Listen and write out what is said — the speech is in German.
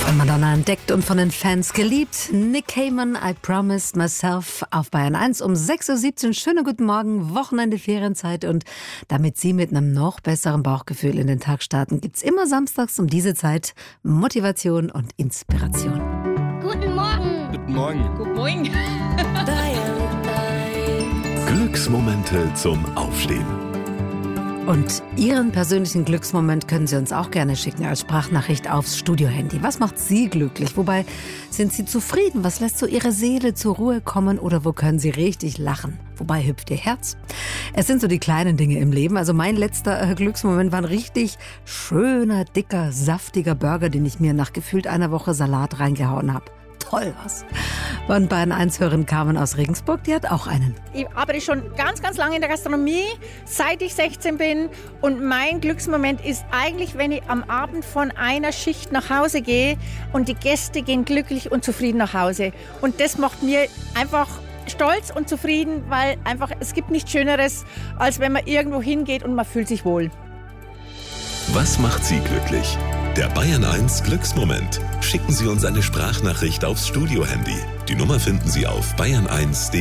Madonna entdeckt und von den Fans geliebt. Nick Cayman, I Promised Myself auf Bayern 1 um 6.17 Uhr. Schönen guten Morgen, Wochenende, Ferienzeit. Und damit Sie mit einem noch besseren Bauchgefühl in den Tag starten, gibt's immer samstags um diese Zeit Motivation und Inspiration. Guten Morgen. Guten Morgen. Guten Morgen. Glücksmomente zum Aufstehen. Und Ihren persönlichen Glücksmoment können Sie uns auch gerne schicken als Sprachnachricht aufs Studiohandy. Was macht Sie glücklich? Wobei sind Sie zufrieden? Was lässt so Ihre Seele zur Ruhe kommen? Oder wo können Sie richtig lachen? Wobei hüpft Ihr Herz? Es sind so die kleinen Dinge im Leben. Also mein letzter Glücksmoment war ein richtig schöner, dicker, saftiger Burger, den ich mir nach gefühlt einer Woche Salat reingehauen habe. Toll was. Und Bayern 1 hören Carmen aus Regensburg, die hat auch einen. Ich arbeite schon ganz, ganz lange in der Gastronomie, seit ich 16 bin. Und mein Glücksmoment ist eigentlich, wenn ich am Abend von einer Schicht nach Hause gehe und die Gäste gehen glücklich und zufrieden nach Hause. Und das macht mir einfach stolz und zufrieden, weil einfach es gibt nichts Schöneres, als wenn man irgendwo hingeht und man fühlt sich wohl. Was macht Sie glücklich? Der Bayern 1 Glücksmoment. Schicken Sie uns eine Sprachnachricht aufs Studiohandy. Die Nummer finden Sie auf bayern1.de.